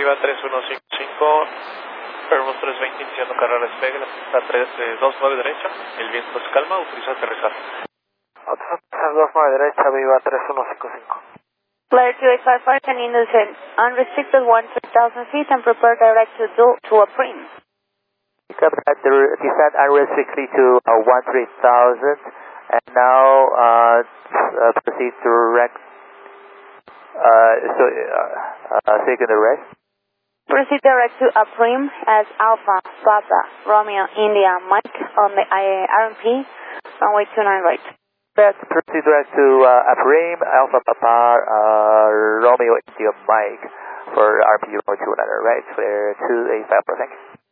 Viva 3155, Airbus 320 iniciando carrera despegue, la pista 29 derecha, el viento es calma, autoriza aterrizar. Autoriza 29 derecha, Viva 3155. Flyer 2855 can descend unrestricted 1,000 feet and prepare direct to a prim. Copy that, descend unrestricted to 13,000 and now proceed direct, second direct. Proceed direct to a prim as Alpha, Papa, Romeo, India, Mike on the RMP, runway 29 right. Let's proceed direct to Aprim, Alpha Papa, Romeo, India, Mike for RP 29 right, clear 285, thank you.